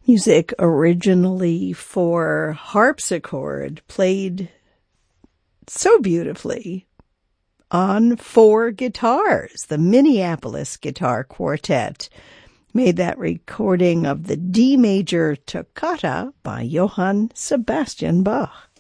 Music originally for harpsichord, played so beautifully on 4 guitars. The Minneapolis Guitar Quartet made that recording of the D major toccata by Johann Sebastian Bach.